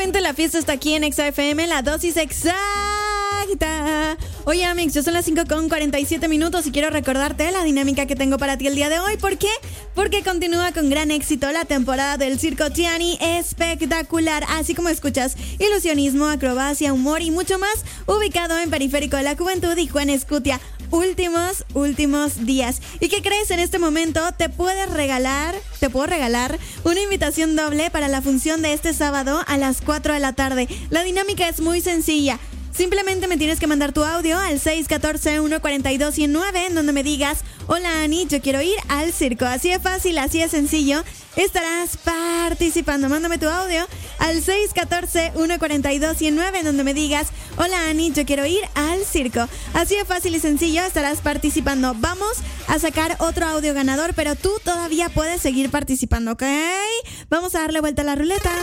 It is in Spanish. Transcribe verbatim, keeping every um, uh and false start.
Efectivamente, la fiesta está aquí en Exa F M, la dosis exacta. Oye, Amix, ya son las cinco con cuarenta y siete minutos y quiero recordarte la dinámica que tengo para ti el día de hoy. ¿Por qué? Porque continúa con gran éxito la temporada del Circo Tiani espectacular, así como escuchas, ilusionismo, acrobacia, humor y mucho más, ubicado en Periférico de la Juventud y Juan Escutia. Últimos, últimos días. ¿Y qué crees? En este momento te puedes regalar, te puedo regalar una invitación doble para la función de este sábado a las cuatro de la tarde. La dinámica es muy sencilla. Simplemente me tienes que mandar tu audio al seis uno cuatro, uno cuatro dos, uno cero nueve en donde me digas: hola Ani, yo quiero ir al circo. Así de fácil, así de sencillo. Estarás participando. Mándame tu audio al seis uno cuatro, uno cuatro dos, uno cero nueve en donde me digas: hola Ani, yo quiero ir al circo. Así de fácil y sencillo estarás participando. Vamos a sacar otro audio ganador, pero tú todavía puedes seguir participando, ¿ok? Vamos a darle vuelta a la ruleta.